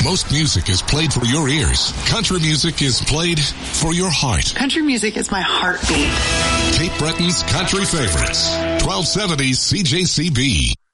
Most music is played for your ears. Country music is played for your heart. Country music is my heartbeat. Cape Breton's Country Favorites. 1270 CJCB.